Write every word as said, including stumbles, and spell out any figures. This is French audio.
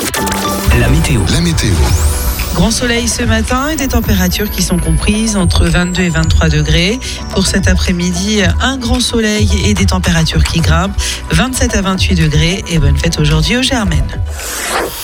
La météo. La météo. Grand soleil ce matin et des températures qui sont comprises entre vingt-deux et vingt-trois degrés. Pour cet après-midi, un grand soleil et des températures qui grimpent, vingt-sept à vingt-huit degrés. Et bonne fête aujourd'hui aux Germaines.